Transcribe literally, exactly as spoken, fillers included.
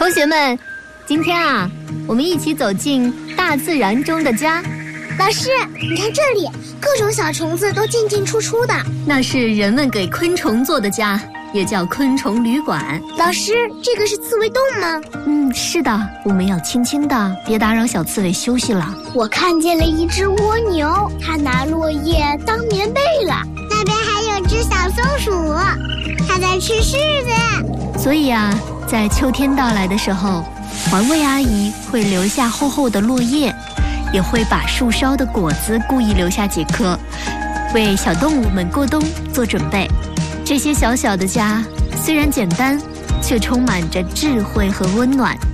同学们，今天啊，我们一起走进大自然中的家。 老师，你看这里，各种小虫子都进进出出的。 那是人们给昆虫做的家，也叫昆虫旅馆。 老师，这个是刺猬洞吗？ 嗯，是的，我们要轻轻的，别打扰小刺猬休息了。 我看见了一只蜗牛，它拿落叶当棉被了。 那边还有只小松鼠，它在吃柿子。 所以啊，在秋天到来的时候，环卫阿姨会留下厚厚的落叶，也会把树梢的果子故意留下几颗，为小动物们过冬做准备。这些小小的家虽然简单，却充满着智慧和温暖。